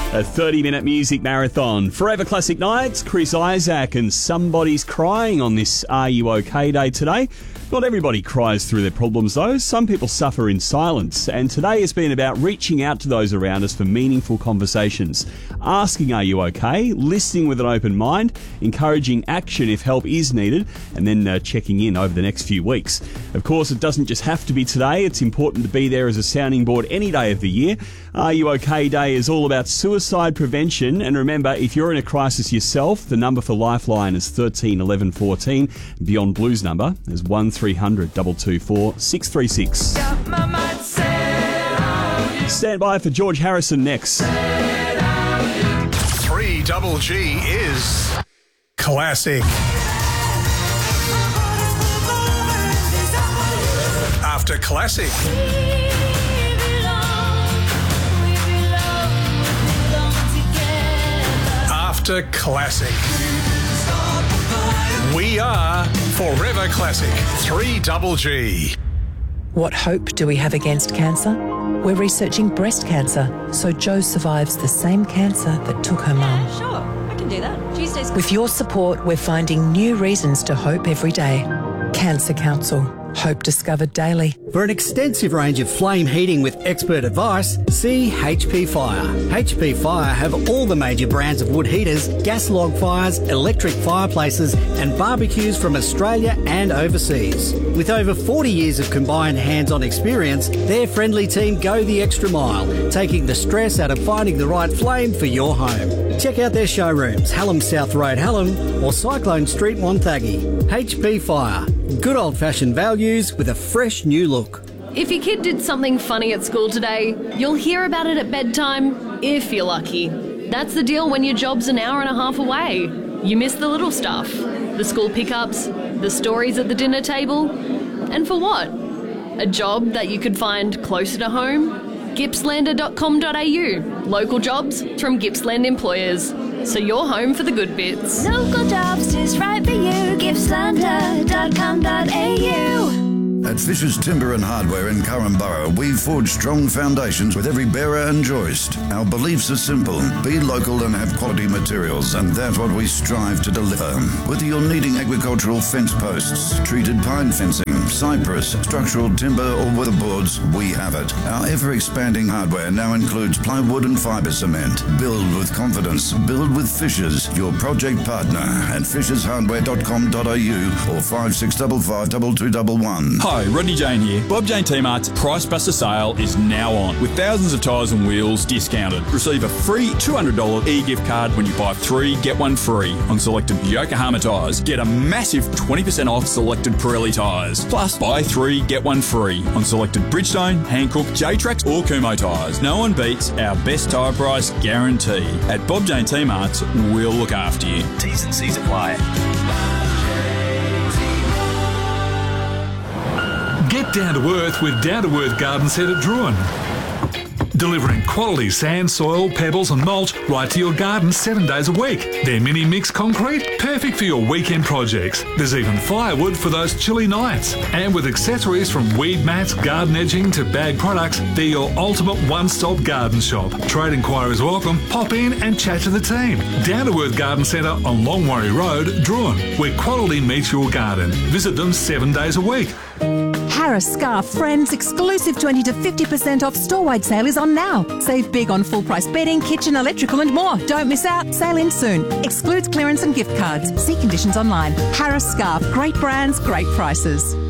A 30-minute music marathon. Forever Classic Nights, Chris Isaak and Somebody's Crying on this Are You OK Day today. Not everybody cries through their problems though. Some people suffer in silence. And today has been about reaching out to those around us for meaningful conversations. Asking are you okay, listening with an open mind, encouraging action if help is needed, and then checking in over the next few weeks. Of course, it doesn't just have to be today. It's important to be there as a sounding board any day of the year. Are You OK Day is all about suicide prevention. And remember, if you're in a crisis yourself, the number for Lifeline is 13 11 14. Beyond Blue's number is 1300 224 636. Stand by for George Harrison next. 3GG is classic. After classic. After classic. We are Forever Classic. 3GG. What hope do we have against cancer? We're researching breast cancer, so Jo survives the same cancer that took her mum. Sure, I can do that. Tuesdays. With your support, we're finding new reasons to hope every day. Cancer Council. Hope discovered daily. For an extensive range of flame heating with expert advice, see HP Fire. HP Fire have all the major brands of wood heaters, gas log fires, electric fireplaces and barbecues from Australia and overseas. With over 40 years of combined hands-on experience, their friendly team go the extra mile, taking the stress out of finding the right flame for your home. Check out their showrooms, Hallam South Road, Hallam or Cyclone Street, Wonthaggi. HP Fire. Good old-fashioned values with a fresh new look. If your kid did something funny at school today, you'll hear about it at bedtime, if you're lucky. That's the deal when your job's an hour and a half away. You miss the little stuff, the school pickups, the stories at the dinner table. And for what? A job that you could find closer to home? Gippslander.com.au. Local jobs from Gippsland employers. So you're home for the good bits. Local jobs is right for you. Gippslander.com.au. At Fisher's Timber and Hardware in Currumborough, we've forged strong foundations with every bearer and joist. Our beliefs are simple. Be local and have quality materials, and that's what we strive to deliver. Whether you're needing agricultural fence posts, treated pine fencing, cypress, structural timber or weatherboards, we have it. Our ever-expanding hardware now includes plywood and fibre cement. Build with confidence. Build with Fishers, your project partner at fishershardware.com.au or 5655 2211. Hi, Rodney Jane here. Bob Jane T-Mart's Price Buster sale is now on, with thousands of tyres and wheels discounted. Receive a free $200 e-gift card when you buy 3, get 1 free on selected Yokohama tyres. Get a massive 20% off selected Pirelli tyres. Plus, buy 3, get 1 free on selected Bridgestone, Hankook, J-Trax or Kumho tyres. No one beats our best tyre price guarantee. At Bob Jane T-Mart's, we'll look after you. T's and C's apply. Get down to earth with Down to Earth Garden Set at Druin. Delivering quality sand, soil, pebbles and mulch right to your garden 7 days a week. Their mini mix concrete, perfect for your weekend projects. There's even firewood for those chilly nights. And with accessories from weed mats, garden edging to bag products, they're your ultimate one-stop garden shop. Trade inquiries welcome. Pop in and chat to the team. Down to Earth Garden Centre on Longwarry Road, Druin, where quality meets your garden. Visit them 7 days a week. Harris Scarf Friends exclusive 20 to 50% off store-wide sale is on now. Save big on full-price bedding, kitchen, electrical and more. Don't miss out. Sale in soon. Excludes clearance and gift cards. See conditions online. Harris Scarf. Great brands, great prices.